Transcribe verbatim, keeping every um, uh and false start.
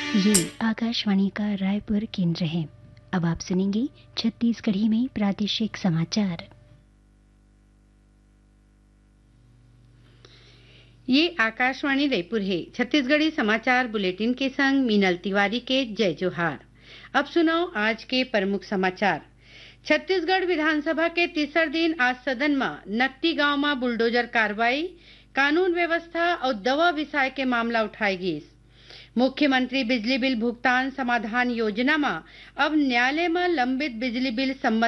ये आकाशवाणी का रायपुर केंद्र है। अब आप सुनेंगे छत्तीसगढ़ी में प्रादेशिक समाचार। ये आकाशवाणी रायपुर है। छत्तीसगढ़ी समाचार बुलेटिन के संग मीनल तिवारी के जय जोहार। अब सुनाओ आज के प्रमुख समाचार। छत्तीसगढ़ विधानसभा के तीसर दिन आज सदन में नकटी गांव में बुलडोजर कार्रवाई, कानून व्यवस्था और दवा विषय के मामला उठाई गई। मुख्यमंत्री बिजली बिल भुगतान समाधान योजना में अब न्यायालय में लंबित बिजली बिल संबंधी